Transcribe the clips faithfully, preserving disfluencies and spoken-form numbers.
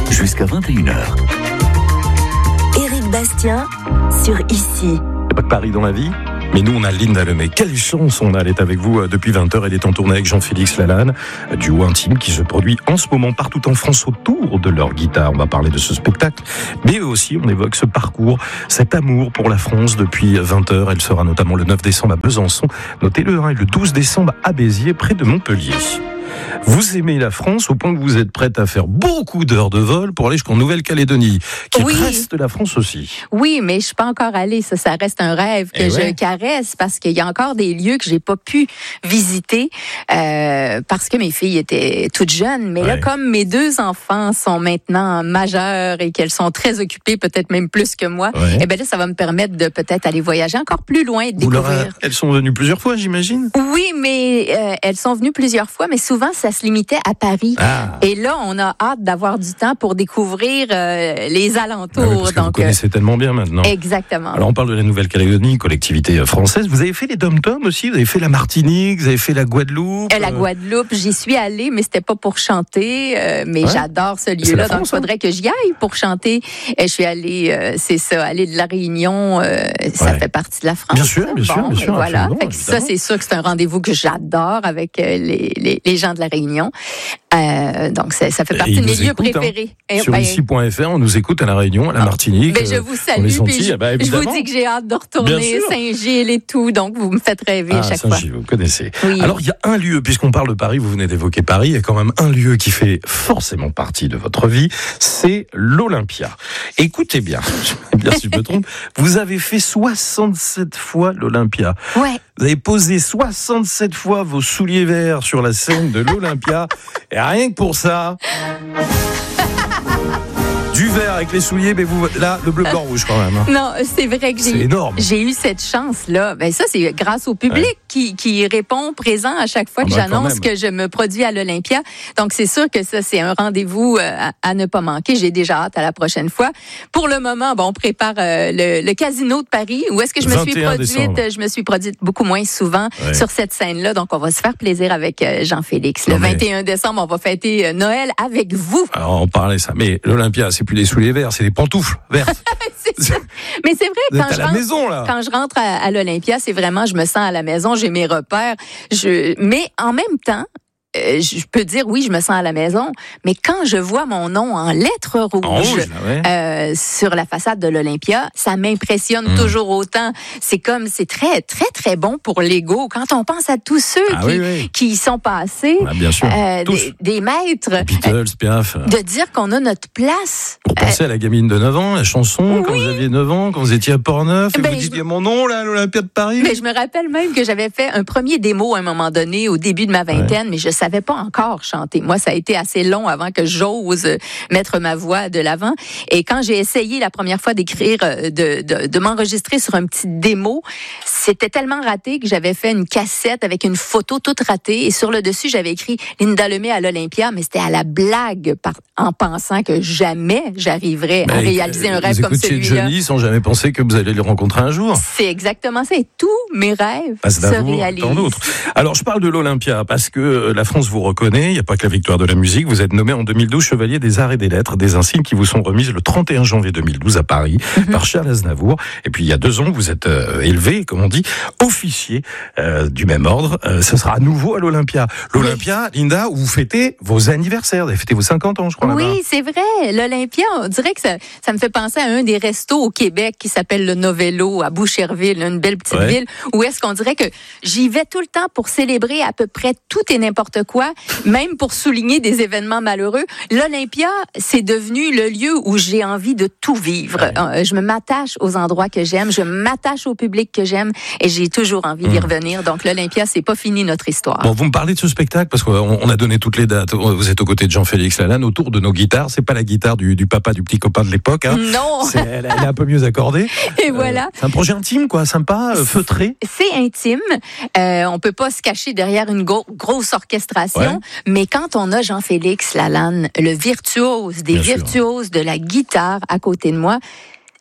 jusqu'à vingt et une heures. Éric Bastien sur Ici. Il n'y a pas que Paris dans la vie, mais nous on a Linda Lemay. Quelle chance on a, elle est avec vous depuis vingt heures, elle est en tournée avec Jean-Félix Lalanne, duo intime qui se produit en ce moment partout en France autour de leur guitare. On va parler de ce spectacle, mais aussi on évoque ce parcours, cet amour pour la France depuis vingt heures. Elle sera notamment le neuf décembre à Besançon, notez-le, hein, et le douze décembre à Béziers, près de Montpellier. Vous aimez la France au point que vous êtes prête à faire beaucoup d'heures de vol pour aller jusqu'en Nouvelle-Calédonie, qui oui. reste la France aussi. Oui, mais je suis pas encore allée. Ça, ça reste un rêve que Eh je ouais. caresse parce qu'il y a encore des lieux que j'ai pas pu visiter euh, parce que mes filles étaient toutes jeunes. Mais Ouais. là, comme mes deux enfants sont maintenant majeurs et qu'elles sont très occupées, peut-être même plus que moi, Ouais. eh ben là, ça va me permettre de peut-être aller voyager encore plus loin et de Vous leur découvrir. a- Elles sont venues plusieurs fois, j'imagine. Oui, mais euh, elles sont venues plusieurs fois, mais souvent ça se limitait à Paris. Ah. Et là, on a hâte d'avoir du temps pour découvrir euh, les alentours. Ah oui, parce que vous donc, euh, connaissez tellement bien maintenant. exactement. Alors on parle de la Nouvelle-Calédonie, collectivité euh, française. Vous avez fait les dom-toms aussi, vous avez fait la Martinique, vous avez fait la Guadeloupe. Euh, La euh, Guadeloupe, j'y suis allée, mais c'était pas pour chanter. euh, mais Ouais. j'adore ce C'est lieu-là, la donc il France, hein. faudrait que j'y aille pour chanter. Et je suis allée, euh, c'est ça, aller de la Réunion, euh, ça Ouais. fait partie de la France. Bien sûr, bien sûr, Bon, bien sûr, et voilà. absolument, Fait que ça, évidemment. c'est sûr que c'est un rendez-vous que j'adore avec euh, les, les, les gens de la Réunion. Euh, donc ça, ça fait Et partie ils de mes nous lieux écoutent, hein. préférés. Et Sur ben, ici point F R, on nous écoute à la Réunion, à la Martinique. ben, je euh, vous on les salue, puis sentit, je, ah bah, je vous évidemment. dis que j'ai hâte de Bien retourner sûr. Saint-Gilles et tout, donc vous me faites rêver Ah, à chaque fois. Saint-Gilles, vous connaissez. Oui. Alors, il y a un lieu, puisqu'on parle de Paris, vous venez d'évoquer Paris, il y a quand même un lieu qui fait forcément partie de votre vie, c'est l'Olympia. Écoutez bien, je sais bien si je me trompe, vous avez fait soixante-sept fois l'Olympia. Ouais. Vous avez posé soixante-sept fois vos souliers verts sur la scène de l'Olympia, et rien que pour ça... Du vert avec les souliers, mais vous, là, le bleu, blanc, rouge quand même. hein. Non, c'est vrai que C'est j'ai énorme. j'ai eu cette chance-là. Ben ça, c'est grâce au public Ouais. qui, qui répond présent à chaque fois Ah que ben, quand j'annonce même. que je me produis à l'Olympia. Donc, c'est sûr que ça, c'est un rendez-vous euh, à, à ne pas manquer. J'ai déjà hâte à la prochaine fois. Pour le moment, bon, on prépare euh, le, le Casino de Paris, où est-ce que je me suis vingt et un produite. décembre. Je me suis produite beaucoup moins souvent Ouais. sur cette scène-là. Donc, on va se faire plaisir avec euh, Jean-Félix. Le Non, mais- vingt et un décembre, on va fêter euh, Noël avec vous. Alors, on parlait ça, mais l'Olympia, c'est plus des souliers verts, c'est des pantoufles vertes. C'est ça. Mais c'est vrai, Vous êtes quand à je la rentre, maison, là. quand je rentre à, à l'Olympia, c'est vraiment, je me sens à la maison, j'ai mes repères. Je, mais en même temps, euh, je peux dire oui, je me sens à la maison, mais quand je vois mon nom en lettres rouges En rouge, là, ouais. euh, sur la façade de l'Olympia, ça m'impressionne Mm. toujours autant. C'est comme, c'est très, très, très bon pour l'ego. Quand on pense à tous ceux Ah qui, oui, oui. qui y sont passés, Ah, bien sûr. euh, Tous. des, des maîtres, euh, Beatles, Piaf. de dire qu'on a notre place. Pour penser à la gamine de neuf ans, la chanson, quand vous aviez neuf ans, quand vous étiez à Port-Neuf, et Ben, vous je- disiez mon nom, là, à l'Olympia de Paris. Mais je me rappelle même que j'avais fait un premier démo à un moment donné, au début de ma vingtaine, mais je savais pas encore chanter. Moi, ça a été assez long avant que j'ose mettre ma voix de l'avant. Et quand j'ai essayé la première fois d'écrire, euh, de, de, de m'enregistrer sur un petit démo, c'était tellement raté que j'avais fait une cassette avec une photo toute ratée. Et sur le dessus, j'avais écrit Linda Lemay à l'Olympia, mais c'était à la blague, par, en pensant que jamais j'arriverais à Ben, réaliser un vous rêve comme écoutiez celui-là. Johnny sans jamais penser que vous allez le rencontrer un jour. C'est exactement ça. Et tous mes rêves Passe se d'amour, réalisent. tant d'autres. Alors, je parle de l'Olympia parce que euh, la France vous reconnaît. Il n'y a pas que la victoire de la musique. Vous êtes nommé en deux mille douze chevalier des arts et des lettres, des insignes qui vous sont remises le trente et un janvier deux mille douze à Paris Mhm. par Charles Aznavour. Et puis, il y a deux ans, vous êtes euh, élevé, comme on dit, officier euh, du même ordre. Euh, ce sera à nouveau à l'Olympia. L'Olympia, Linda, où vous fêtez vos anniversaires. Vous avez fêté vos cinquante ans, je crois, là-bas. Oui, c'est vrai. L'Olympia, on dirait que ça, ça me fait penser à un des restos au Québec qui s'appelle le Novello à Boucherville, une belle petite Ouais. ville, où est-ce qu'on dirait que j'y vais tout le temps pour célébrer à peu près tout et n'importe quoi, même pour souligner des événements malheureux. L'Olympia, c'est devenu le lieu où j'ai envie de tout vivre. Ouais. Euh, Je me m'attache aux endroits que j'aime, je m'attache au public que j'aime et j'ai toujours envie d'y Mmh. revenir. Donc l'Olympia, c'est pas fini notre histoire. Bon, vous me parlez de ce spectacle parce qu'on on a donné toutes les dates. Vous êtes aux côtés de Jean-Félix Lalanne autour de nos guitares. C'est pas la guitare du, du papa du petit copain de l'époque. Hein. Non. C'est- elle, elle est un peu mieux accordée. Et voilà. Euh, c'est un projet intime, quoi, sympa, euh, feutré. C'est intime. Euh, on peut pas se cacher derrière une go- grosse orchestration. Ouais. Mais quand on a Jean-Félix Lalanne, le virtuose des Bien sûr. virtuoses de la guitare à côté de moi,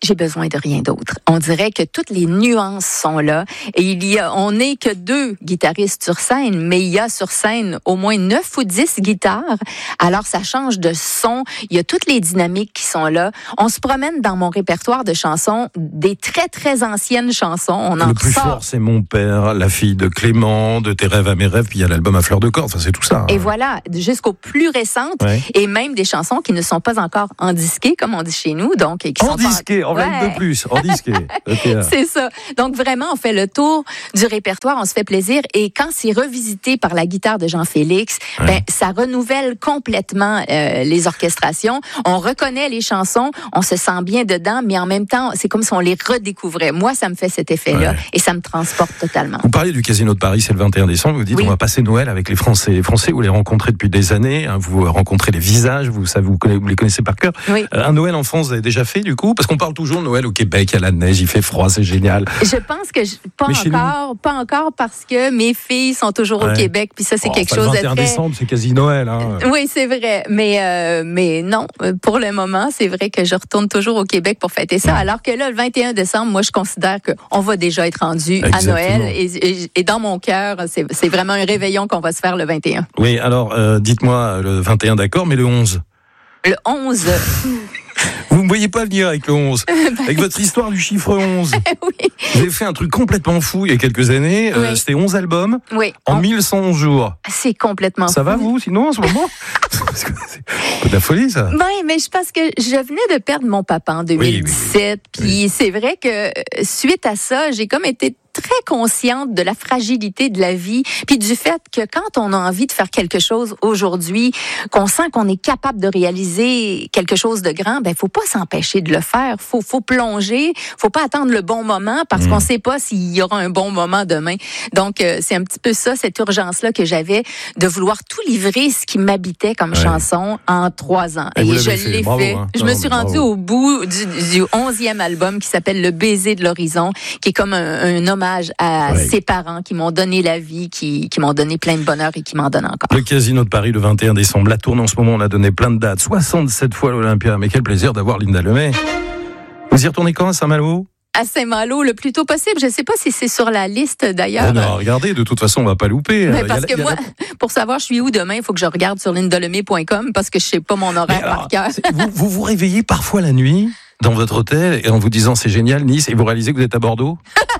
j'ai besoin de rien d'autre. On dirait que toutes les nuances sont là. Et il y a, on n'est que deux guitaristes sur scène, mais il y a sur scène au moins neuf ou dix guitares. Alors, ça change de son. Il y a toutes les dynamiques qui sont là. On se promène dans mon répertoire de chansons, des très, très anciennes chansons. On en Le plus ressort. fort, c'est Mon père, La fille de Clément, De tes rêves à mes rêves, puis il y a l'album à fleur de corde. Enfin, c'est tout ça. Hein. Et voilà, jusqu'aux plus récentes, Ouais. et même des chansons qui ne sont pas encore endisquées, comme on dit chez nous, donc et qui En sont pas- disqué, en Ouais. vingt de plus, en disqué. Okay. C'est ça. Donc vraiment, on fait le tour du répertoire, on se fait plaisir. Et quand c'est revisité par la guitare de Jean-Félix, Ouais. ben ça renouvelle complètement euh, les orchestrations. On reconnaît les chansons, on se sent bien dedans, mais en même temps, c'est comme si on les redécouvrait. Moi, ça me fait cet effet-là Ouais. et ça me transporte totalement. Vous parlez du Casino de Paris, c'est le vingt et un décembre. Vous dites, Oui. on va passer Noël avec les Français. Les Français, vous les rencontrez depuis des années. Hein, vous rencontrez les visages, vous savez, vous, connaissez, vous les connaissez par cœur. Oui. Euh, un Noël en France, vous avez déjà fait du coup? Parce qu'on parle toujours de Noël au Québec, il y a la neige, il fait froid, c'est génial. Je pense que je, pas Mais chez encore, pas encore parce que mes filles sont toujours Ouais. au Québec, puis ça c'est Oh, quelque enfin, chose le de vingt et un très. décembre, c'est quasi Noël. Hein. Oui, c'est vrai, mais euh, mais non, pour le moment, c'est vrai que je retourne toujours au Québec pour fêter ça. Ouais. Alors que là, le vingt et un décembre, moi, je considère que on va déjà être rendu à Exactement. Noël, et, et, et dans mon cœur, c'est c'est vraiment un réveillon qu'on va se faire le vingt et un. Oui, alors euh, dites-moi le vingt et un, d'accord, mais le onze. Le onze, Vous ne me voyez pas venir avec le onze. Avec votre histoire du chiffre onze. oui, Vous avez fait un truc complètement fou il y a quelques années. Euh, Oui. C'était onze albums oui, en on- mille cent onze jours. c'est complètement. Ça va fou. vous, sinon, en ce moment? Parce que c'est un peu de la folie, ça. Oui, mais je pense que je venais de perdre mon papa en deux mille dix-sept. Oui, oui, oui. Puis c'est vrai que suite à ça, j'ai comme été très consciente de la fragilité de la vie, puis du fait que quand on a envie de faire quelque chose aujourd'hui, qu'on sent qu'on est capable de réaliser quelque chose de grand, ben faut pas s'empêcher de le faire. Faut faut plonger, faut pas attendre le bon moment parce Mmh. qu'on sait pas s'il y aura un bon moment demain. Donc euh, c'est un petit peu ça, cette urgence-là que j'avais de vouloir tout livrer ce qui m'habitait comme Ouais. chanson en trois ans. Et vous Et je l'avez fait. l'ai Bravo, fait. hein. Je Non, me mais suis bravo. rendue au bout du, du onzième album qui s'appelle Le baiser de l'horizon, qui est comme un, un hommage à Ouais. ses parents qui m'ont donné la vie, qui, qui m'ont donné plein de bonheur et qui m'en donnent encore. Le Casino de Paris le vingt et un décembre. La tournée en ce moment, on a donné plein de dates. soixante-sept fois l'Olympia. Mais quel plaisir d'avoir Linda Lemay. Vous y retournez quand à Saint-Malo? À Saint-Malo, le plus tôt possible. Je ne sais pas si c'est sur la liste d'ailleurs. Oh non, regardez, de toute façon, on va pas louper. Mais Il y a parce la- que il y a moi, la- pour savoir je suis où demain, il faut que je regarde sur lindalemay point com parce que je sais pas mon Mais horaire alors, par cœur. c'est- vous, vous vous réveillez parfois la nuit dans votre hôtel et en vous disant c'est génial Nice et vous réalisez que vous êtes à Bordeaux.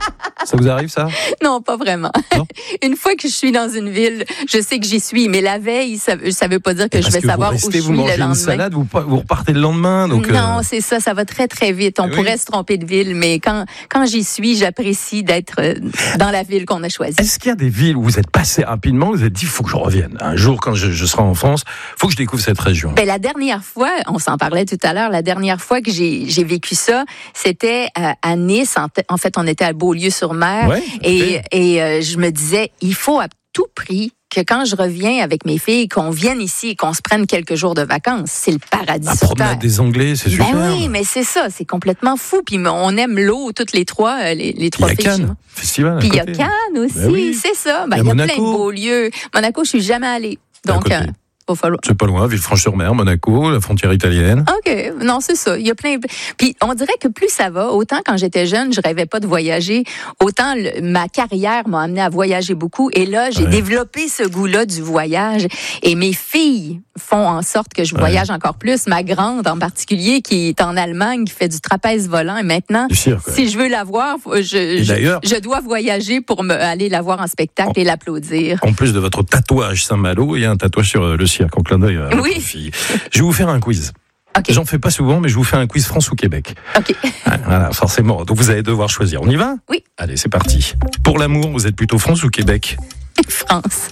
Ça vous arrive ça? Non, pas vraiment. Non? Une fois que je suis dans une ville, je sais que j'y suis, mais la veille, ça, ça veut pas dire que je Parce vais que savoir vous restez, où je vous suis mangez le une lendemain. salade, vous, vous repartez le lendemain. Donc, Non, euh, c'est ça, ça va très très vite. On Oui. pourrait se tromper de ville, mais quand quand j'y suis, j'apprécie d'être euh, dans la ville qu'on a choisie. est-ce qu'il y a des villes où vous êtes passé rapidement, vous vous êtes dit, il faut que je revienne. Un jour, quand je, je serai en France, il faut que je découvre cette région. Ben, la dernière fois, on s'en parlait tout à l'heure, la dernière fois que j'ai j'ai vécu ça, c'était euh, à Nice. En, en fait, on était à Beaulieu-sur-Mer. Ouais, et ok. et euh, je me disais, il faut à tout prix que quand je reviens avec mes filles, qu'on vienne ici et qu'on se prenne quelques jours de vacances. C'est le paradis La sur terre. promenade des Anglais, c'est super. Ben oui, mais c'est ça, c'est complètement fou. Puis on aime l'eau toutes les trois, euh, les, les Il y trois a filles. chez moi. Cannes, festival. à Puis il y a côté. Cannes aussi, Ben oui. c'est ça. Ben, Il y a il y a plein Monaco. de beaux lieux. Monaco, je suis jamais allée. À Donc, côté. euh, va falloir. C'est pas loin, Villefranche-sur-Mer, Monaco, la frontière italienne. OK. Non, c'est ça. Il y a plein. Puis on dirait que plus ça va, autant quand j'étais jeune, je rêvais pas de voyager, autant le- ma carrière m'a amené à voyager beaucoup. Et là, j'ai Ouais. développé ce goût-là du voyage. Et mes filles font en sorte que je Ouais. voyage encore plus. Ma grande en particulier, qui est en Allemagne, qui fait du trapèze volant. Et maintenant, Du cirque, ouais. si je veux la voir, faut- je, je, d'ailleurs- je dois voyager pour me, aller la voir en spectacle et l'applaudir. En plus de votre tatouage Saint-Malo, il y a un tatouage sur euh, le cirque, en clin d'œil à votre Oui. fille. Je vais vous faire un quiz. OK. J'en fais pas souvent, mais je vous fais un quiz France ou Québec. OK. Ah, Voilà, forcément. Donc vous allez devoir choisir. On y va? Oui. Allez, c'est parti. Pour l'amour, vous êtes plutôt France ou Québec? France.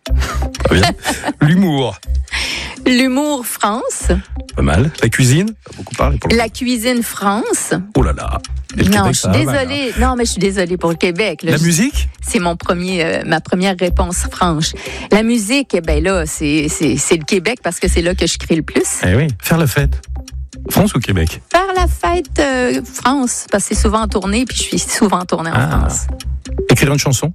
Très bien. L'humour, L'humour, France. pas mal. La cuisine, pas beaucoup parlé pour le. La cuisine, France. Oh là là. Et le Non, Québec, je suis ça va mal, hein. désolée. Non, mais je suis désolée pour le Québec. là. La Je- musique? C'est mon premier, euh, ma première réponse franche. La musique, eh ben là, c'est c'est c'est le Québec parce que c'est là que je crée le plus. Eh oui. Faire la fête. France ou Québec? Faire la fête, euh, France, parce que c'est souvent en tournée, puis je suis souvent en tournée en Ah. France. Écrire une chanson?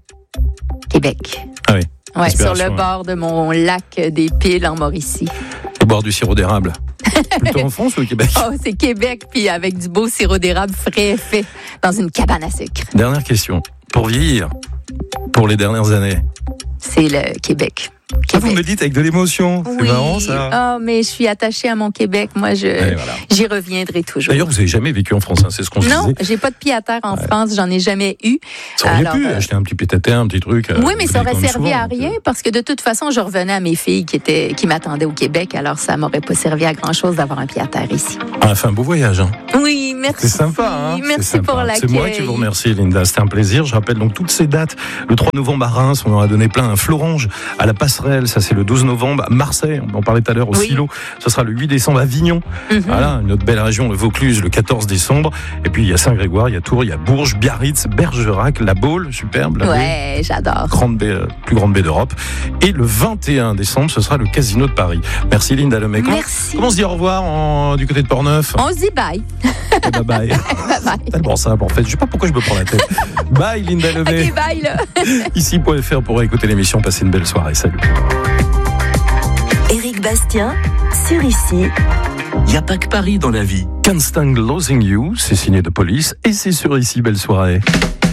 Québec. Ah oui. Ouais, sur Inspiration, le ouais. bord de mon lac des Piles en Mauricie. Et boire du sirop d'érable. Plutôt en France ou au Québec? Oh, c'est Québec, puis avec du beau sirop d'érable frais fait dans une cabane à sucre. Dernière question. Pour vieillir, pour les dernières années. C'est le Québec. Ah, vous me le dites avec de l'émotion. C'est oui. marrant, ça. Oh, mais je suis attachée à mon Québec. Moi, je, voilà. J'y reviendrai toujours. D'ailleurs, vous n'avez jamais vécu en France, hein, c'est ce qu'on se disait. Non, j'ai pas de pied à terre en ouais. France. J'en ai jamais eu. Ça aurait Alors, pu euh... acheter un petit pied à terre, un petit truc. Oui, mais ça aurait servi souvent, à rien donc... parce que de toute façon, je revenais à mes filles qui étaient, qui m'attendaient au Québec. Alors, ça m'aurait pas servi à grand chose d'avoir un pied à terre ici. Ah, enfin, beau voyage, hein. Oui, merci. C'est sympa, hein. Merci c'est sympa. pour l'accueil. C'est moi qui vous remercie, Linda. C'était un plaisir. Je rappelle donc toutes ces dates. Le trois novembre à Reims, on en a donné plein. À Florange, à la Passerelle, ça c'est le douze novembre. À Marseille, on en parlait tout à l'heure, au oui. Silo, ce sera le huit décembre. Avignon, mm-hmm. voilà, une autre belle région, le Vaucluse, le quatorze décembre. Et puis il y a Saint-Grégoire, il y a Tours, il y a Bourges, Biarritz, Bergerac, La Baule, superbe. La ouais, Baule, j'adore. Grande baie, plus grande baie d'Europe. Et le vingt et un décembre, ce sera le Casino de Paris. Merci Linda Lemay. Comment, Merci. Comment on se dit au revoir en, du côté de Portneuf? On se dit bye. Et bye bye. Bye bye. Tellement simple en fait. Je sais pas pourquoi je me prends la tête. Bye Linda Lemay. Ok, bye là. Ici point F R pour écouter l'émission. Passez une belle soirée. Salut. Éric Bastien, sur Ici. Il n'y a pas que Paris dans la vie. Can't Stand Losing You, c'est signé de Police et c'est sur Ici. Belle soirée.